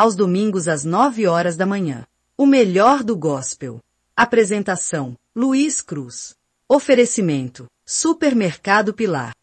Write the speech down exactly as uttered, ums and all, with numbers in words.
aos domingos às nove horas da manhã. O melhor do gospel. Apresentação: Luiz Cruz. Oferecimento: Supermercado Pilar.